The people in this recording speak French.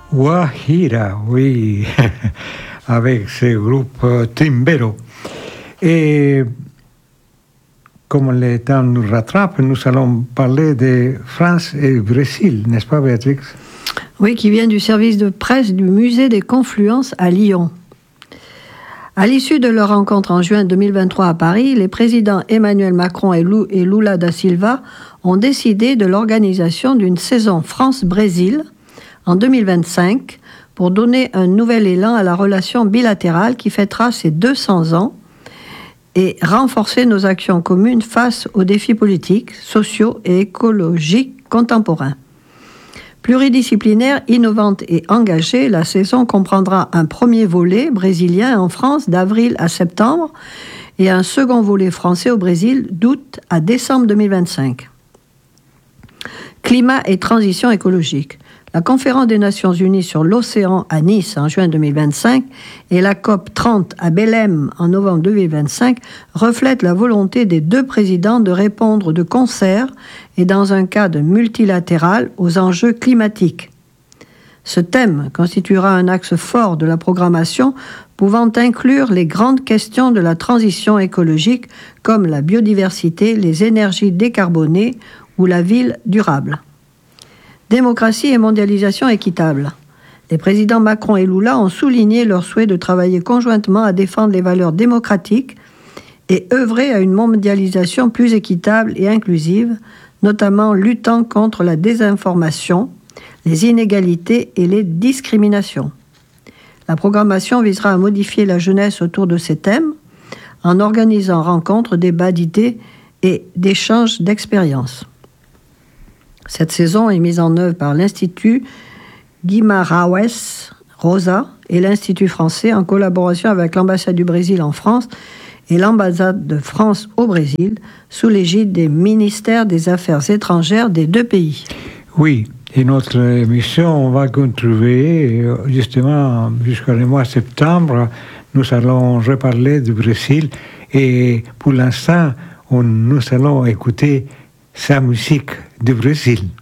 Guajira, oui, avec ce groupe Timbero. Et comme le temps nous rattrape, nous allons parler de France et Brésil, n'est-ce pas, Béatrix? Oui, qui vient du service de presse du Musée des Confluences à Lyon. À l'issue de leur rencontre en juin 2023 à Paris, les présidents Emmanuel Macron et Lula da Silva ont décidé de l'organisation d'une saison France-Brésil en 2025 pour donner un nouvel élan à la relation bilatérale qui fêtera ses 200 ans et renforcer nos actions communes face aux défis politiques, sociaux et écologiques contemporains. Pluridisciplinaire, innovante et engagée, la saison comprendra un premier volet brésilien en France d'avril à septembre et un second volet français au Brésil d'août à décembre 2025. Climat et transition écologique. La conférence des Nations Unies sur l'océan à Nice en juin 2025 et la COP 30 à Belém en novembre 2025 reflètent la volonté des deux présidents de répondre de concert et dans un cadre multilatéral aux enjeux climatiques. Ce thème constituera un axe fort de la programmation pouvant inclure les grandes questions de la transition écologique comme la biodiversité, les énergies décarbonées ou la ville durable. Démocratie et mondialisation équitable. Les présidents Macron et Lula ont souligné leur souhait de travailler conjointement à défendre les valeurs démocratiques et œuvrer à une mondialisation plus équitable et inclusive, notamment luttant contre la désinformation, les inégalités et les discriminations. La programmation visera à modifier la jeunesse autour de ces thèmes en organisant rencontres, débats d'idées et d'échanges d'expériences. Cette saison est mise en œuvre par l'Institut Guimarães Rosa et l'Institut français en collaboration avec l'ambassade du Brésil en France et l'ambassade de France au Brésil sous l'égide des ministères des Affaires étrangères des deux pays. Oui, et notre émission va contribuer justement jusqu'au mois de septembre. Nous allons reparler du Brésil et pour l'instant, nous allons écouter sa musique du Brésil.